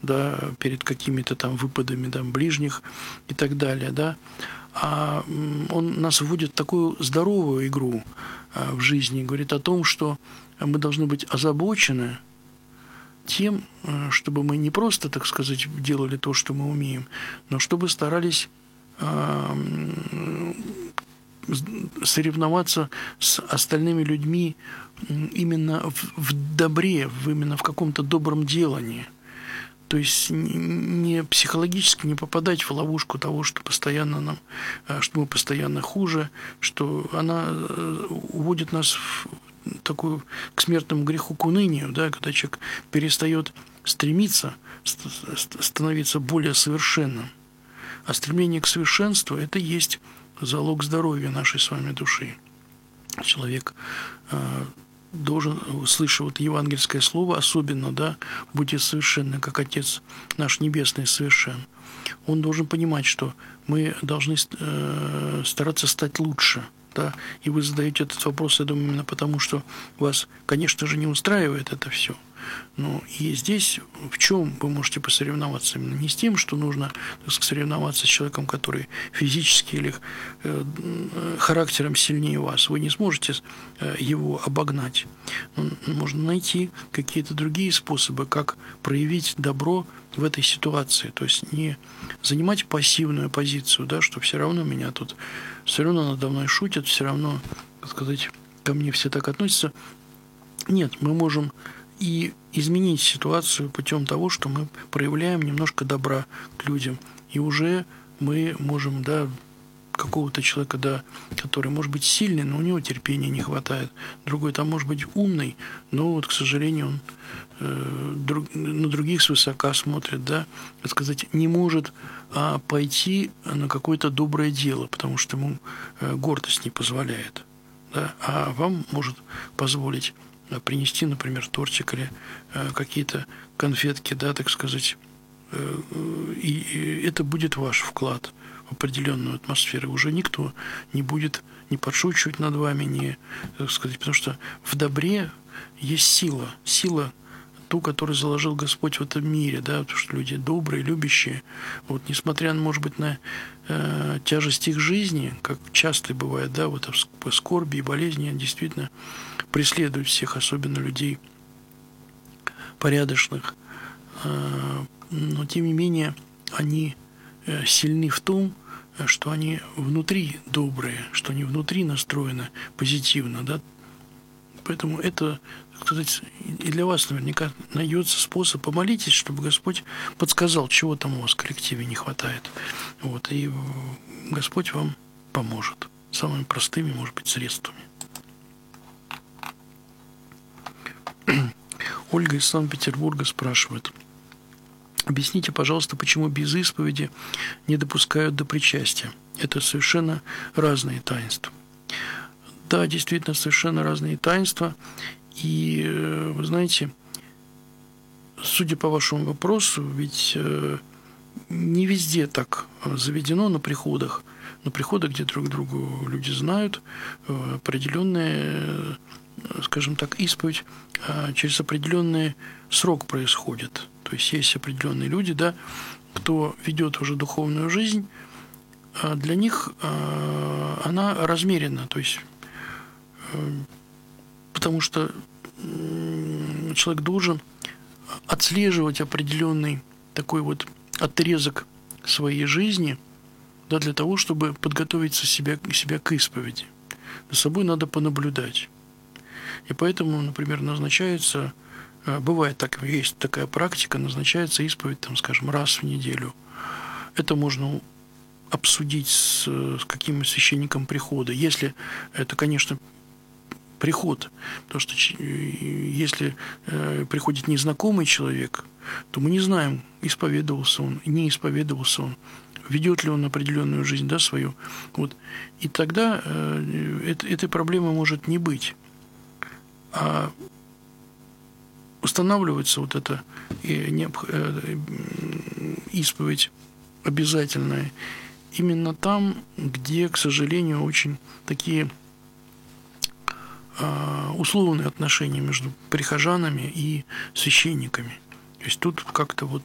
да, перед какими-то там выпадами там ближних и так далее, да. А он нас вводит в такую здоровую игру в жизни, говорит о том, что мы должны быть озабочены тем, чтобы мы не просто, так сказать, делали то, что мы умеем, но чтобы старались соревноваться с остальными людьми именно в добре, именно в каком-то добром делании. То есть не психологически не попадать в ловушку того, что постоянно нам, что мы постоянно хуже, что она уводит нас в такую к смертному греху, к унынию, да, когда человек перестает стремиться становиться более совершенным. А стремление к совершенству – это есть залог здоровья нашей с вами души. Человек должен, слыша вот евангельское слово, особенно, да, «Будьте совершенны, как Отец наш Небесный совершен», он должен понимать, что мы должны стараться стать лучше. Да? И вы задаете этот вопрос, я думаю, именно потому, что вас, конечно же, не устраивает это все. Но и здесь в чем вы можете посоревноваться? Именно не с тем, что нужно, так сказать, соревноваться с человеком, который физически или характером сильнее вас. Вы не сможете его обогнать. Но можно найти какие-то другие способы, как проявить добро в этой ситуации. То есть не занимать пассивную позицию, да, что все равно меня тут, все равно надо мной шутят, все равно, так сказать, ко мне все так относятся. Нет, мы можем и изменить ситуацию путем того, что мы проявляем немножко добра к людям. И уже мы можем, да, какого-то человека, да, который может быть сильный, но у него терпения не хватает. Другой там может быть умный, но вот, к сожалению, он на других свысока смотрит, да, так сказать, не может пойти на какое-то доброе дело, потому что ему гордость не позволяет. Да, а вам может позволить принести, например, тортик или какие-то конфетки, да, так сказать, и это будет ваш вклад в определенную атмосферу. Уже никто не будет не подшучивать над вами, не, так сказать, потому что в добре есть сила ту, которую заложил Господь в этом мире, да, потому что люди добрые, любящие, вот, несмотря, может быть, на тяжесть их жизни, как часто бывает, да, вот скорби и болезни действительно преследуют всех, особенно людей порядочных, но тем не менее они сильны в том, что они внутри добрые, что они внутри настроены позитивно, да. Поэтому это, так сказать, и для вас наверняка найдется способ. Помолитесь, чтобы Господь подсказал, чего там у вас в коллективе не хватает. Вот, и Господь вам поможет самыми простыми, может быть, средствами. Ольга из Санкт-Петербурга спрашивает: объясните, пожалуйста, почему без исповеди не допускают до причастия? Это совершенно разные таинства. Да, действительно, совершенно разные таинства. И, вы знаете, судя по вашему вопросу, ведь не везде так заведено на приходах, где друг другу люди знают, определенная, скажем так, исповедь через определенный срок происходит. То есть есть определенные люди, да, кто ведет уже духовную жизнь, для них она размерена, то есть потому что человек должен отслеживать определенный такой вот отрезок своей жизни, да, для того, чтобы подготовить себя к исповеди. За собой надо понаблюдать. И поэтому, например, назначается, бывает так, есть такая практика, назначается исповедь, там, скажем, раз в неделю. Это можно обсудить с каким-нибудь священником прихода, если это, конечно, приход. Потому что если приходит незнакомый человек, то мы не знаем, исповедовался он, не исповедовался он, ведет ли он определенную жизнь, да, свою. Вот. И тогда этой проблемы может не быть. А устанавливается вот эта исповедь обязательная именно там, где, к сожалению, очень такие условные отношения между прихожанами и священниками. То есть тут как-то вот